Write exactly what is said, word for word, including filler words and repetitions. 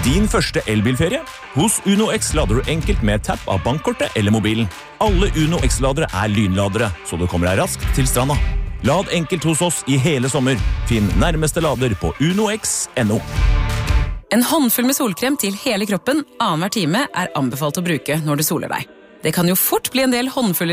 din første elbilferie? Hos Uno X lader du enkelt med tapp av bankkortet eller mobilen. Alle Uno X-ladere er lynladere, så du kommer deg raskt til stranda. Lad enkelt hos oss i hele sommer. Finn nærmeste lader på unox punktum no. En håndfull med solkrem til hele kroppen annenhver time er anbefalt å bruke når du soler deg. Det kan jo fort bli en del håndfuller